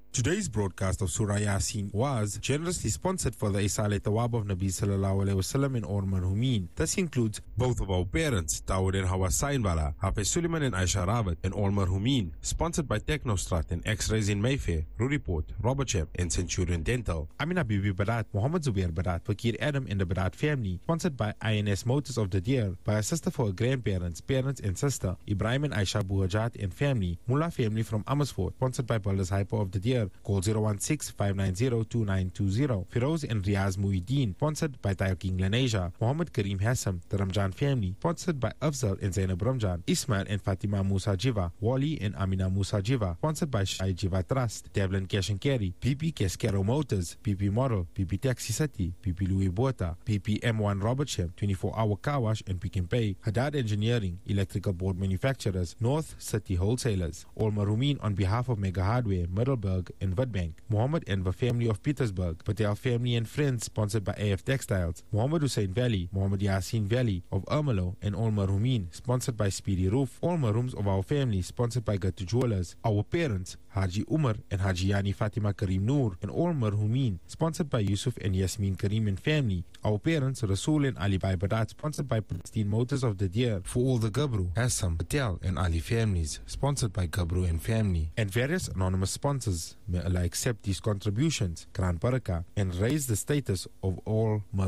Today's broadcast of Surah Yasin was generously sponsored for the Isale Tawab of Nabi Sallallahu Alaihi Wasallam in Or Marhumin. This includes both of our parents, Dawood and Hawa Sainbala, Hafiz Suleiman and Aisha Rawat, and Or Marhumin. Sponsored by Technostrat and X-Rays in Mayfair, Ruriport, Robertshire, and Centurion Dental. Amina Bibi Barat, Muhammad Zubair Barat, Fakir Adam and the Barat family. Sponsored by INS Motors of the Deer, by a sister for her grandparents, parents and sister, Ibrahim and Aisha Buhajat and family. Mullah family from Amersfoort. Sponsored by Builders Hyper of the Deer. Call 016-590-2920. Firoz and Riaz Muhyiddin. Sponsored by Tayo King Lenasia. Muhammad Kareem Hassam, the Ramjan family. Sponsored by Afzal and Zainab Ramjan. Ismail and Fatima Musa Jiva. Wali and Amina Musa Jiva. Sponsored by Shai Jiva Trust. Devlin Cash and Carry. PP Cascaro Motors. PP Model. PP Taxi City. PP Louis Bota. PP M1 Robertshire. 24-hour car wash and pick and pay. Haddad Engineering. Electrical board manufacturers. North City Wholesalers. All Marumin on behalf of Mega Hardware, Middleburg and Witbank. Muhammad Enver family of Petersburg. Patel family and friends, sponsored by AF Textiles. Muhammad Hussein Valley. Muhammad Yasin Valley of Ermelo and All Marumin, sponsored by Speedy Roof. All Marums of our family, sponsored by Gatu Jewelers. Our parents, Haji Umar and Haji Yani Fatima Karim Noor and All Marhumin, sponsored by Yusuf and Yasmin Karim and family. Our parents, Rasul and Ali Bai Badat, sponsored by Pristine Motors of the Deer. For all the Gabru, Hassam, Patel and Ali families, sponsored by Gabru and family. And various anonymous sponsors. May Allah accept these contributions, Quran Barakah, and raise the status of all Marhumin.